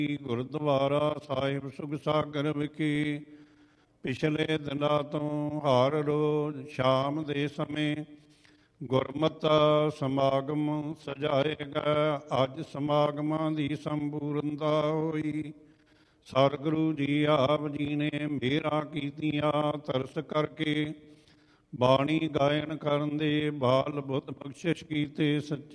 ਗੁਰਦੁਆਰਾ ਸਾਹਿਬ ਸੁਖਸਾਗਰ ਵਿਖੇ ਪਿਛਲੇ ਦਿਨਾਂ ਤੋਂ ਹਰ ਰੋਜ਼ ਸ਼ਾਮ ਦੇ ਸਮੇਂ ਗੁਰਮਤਿ ਸਮਾਗਮ ਸਜਾਏਗਾ। ਅੱਜ ਸਮਾਗਮਾਂ ਦੀ ਸੰਪੂਰਨਤਾ ਹੋਈ। ਸਤਿਗੁਰੂ ਜੀ ਆਪ ਜੀ ਨੇ ਮਿਹਰਾਂ ਕੀਤੀਆਂ, ਤਰਸ ਕਰਕੇ ਬਾਣੀ ਗਾਇਨ ਕਰਨ ਦੇ ਬਾਲ ਬੁੱਧ ਬਖਸ਼ਿਸ਼ ਕੀਤੇ। ਸੱਚੇ